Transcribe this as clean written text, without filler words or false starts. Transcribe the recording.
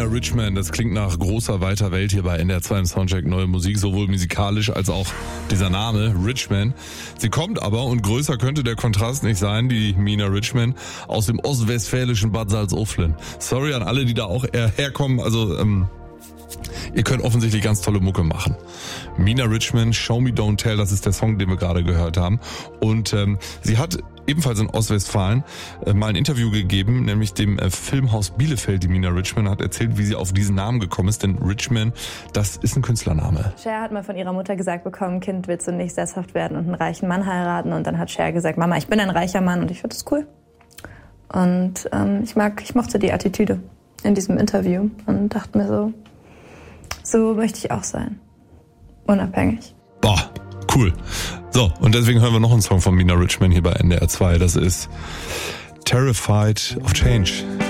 Richman, das klingt nach großer, weiter Welt hier bei NDR 2 im Soundcheck Neue Musik, sowohl musikalisch als auch dieser Name, Richman. Sie kommt aber, und größer könnte der Kontrast nicht sein, die Mina Richman, aus dem ostwestfälischen Bad Salzuflen. Sorry an alle, die da auch herkommen, also ihr könnt offensichtlich ganz tolle Mucke machen. Mina Richman, Show Me Don't Tell, das ist der Song, den wir gerade gehört haben. Und sie hat ebenfalls in Ostwestfalen mal ein Interview gegeben, nämlich dem Filmhaus Bielefeld. Die Mina Richman hat erzählt, wie sie auf diesen Namen gekommen ist, denn Richman, das ist ein Künstlername. Cher hat mal von ihrer Mutter gesagt bekommen, Kind, willst du nicht sesshaft werden und einen reichen Mann heiraten? Und dann hat Cher gesagt, Mama, ich bin ein reicher Mann, und ich finde das cool. Und ich mochte die Attitüde in diesem Interview und dachte mir so möchte ich auch sein. Unabhängig. Boah, cool. So, und deswegen hören wir noch einen Song von Mina Richman hier bei NDR 2. Das ist Terrified of Change.